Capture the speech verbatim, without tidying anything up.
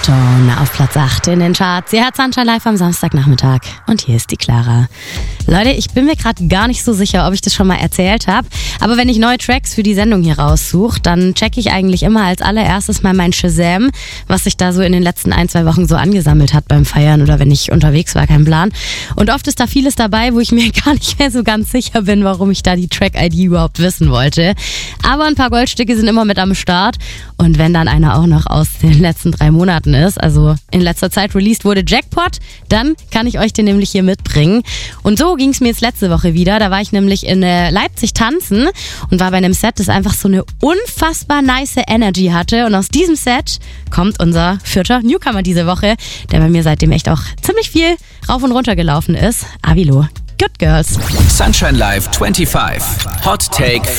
Stone auf Platz acht in den Charts. Ihr hört Sunshine Live am Samstagnachmittag. Und hier ist die Clara. Leute, ich bin mir gerade gar nicht so sicher, ob ich das schon mal erzählt habe. Aber wenn ich neue Tracks für die Sendung hier raussuche, dann checke ich eigentlich immer als allererstes mal mein Shazam, was sich da so in den letzten ein, zwei Wochen so angesammelt hat beim Feiern oder wenn ich unterwegs war, kein Plan. Und oft ist da vieles dabei, wo ich mir gar nicht mehr so ganz sicher bin, warum ich da die Track-I D überhaupt wissen wollte. Aber ein paar Goldstücke sind immer mit am Start. Und wenn dann einer auch noch aus den letzten drei Monaten ist, also in letzter Zeit released wurde, Jackpot, dann kann ich euch den nämlich hier mitbringen. Und so ging es mir jetzt letzte Woche wieder. Da war ich nämlich in Leipzig tanzen und war bei einem Set, das einfach so eine unfassbar nice Energy hatte. Und aus diesem Set kommt unser vierter Newcomer diese Woche, der bei mir seitdem echt auch ziemlich viel rauf und runter gelaufen ist. Avilo, Good Girls. Sunshine Live fünfundzwanzig. Hot Take